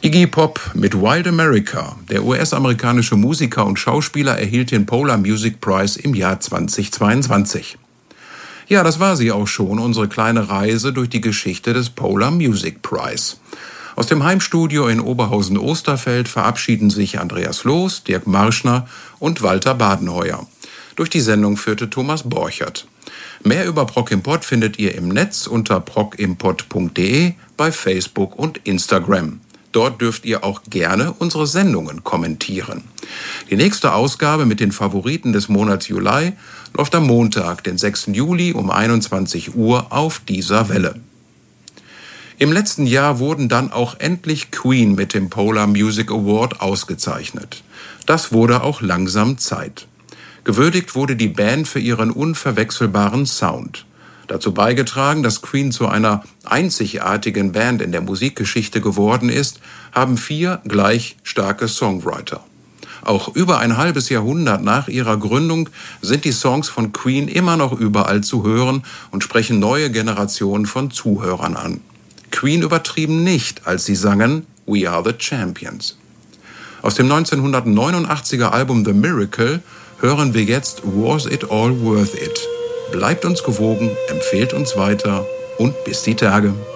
Iggy Pop mit Wild America. Der US-amerikanische Musiker und Schauspieler erhielt den Polar Music Prize im Jahr 2022. Ja, das war sie auch schon, unsere kleine Reise durch die Geschichte des Polar Music Prize. Aus dem Heimstudio in Oberhausen-Osterfeld verabschieden sich Andreas Loos, Dirk Marschner und Walter Badenheuer. Durch die Sendung führte Thomas Borchert. Mehr über Prog im Pod findet ihr im Netz unter progimpod.de, bei Facebook und Instagram. Dort dürft ihr auch gerne unsere Sendungen kommentieren. Die nächste Ausgabe mit den Favoriten des Monats Juli läuft am Montag, den 6. Juli um 21 Uhr auf dieser Welle. Im letzten Jahr wurden dann auch endlich Queen mit dem Polar Music Award ausgezeichnet. Das wurde auch langsam Zeit. Gewürdigt wurde die Band für ihren unverwechselbaren Sound. Dazu beigetragen, dass Queen zu einer einzigartigen Band in der Musikgeschichte geworden ist, haben 4 gleich starke Songwriter. Auch über ein halbes Jahrhundert nach ihrer Gründung sind die Songs von Queen immer noch überall zu hören und sprechen neue Generationen von Zuhörern an. Queen übertrieben nicht, als sie sangen We Are the Champions. Aus dem 1989er Album The Miracle hören wir jetzt Was It All Worth It? Bleibt uns gewogen, empfehlt uns weiter und bis die Tage.